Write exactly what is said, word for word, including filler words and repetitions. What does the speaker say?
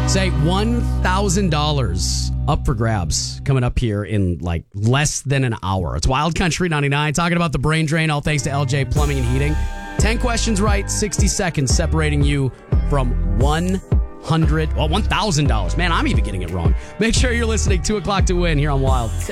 Say one thousand dollars up for grabs coming up here in like less than an hour. It's Wild Country ninety-nine, talking about the brain drain, all thanks to L J Plumbing and Heating. ten questions right, sixty seconds separating you from one hundred, well, one thousand dollars. Man, I'm even getting it wrong. Make sure you're listening. two o'clock to win here on Wild.